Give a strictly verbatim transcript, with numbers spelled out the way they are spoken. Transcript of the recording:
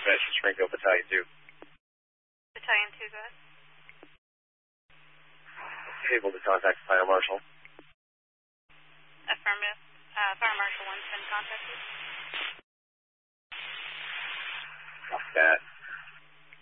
dispatch to Springfield Battalion two. Battalion two, go ahead. Able to contact Fire Marshal.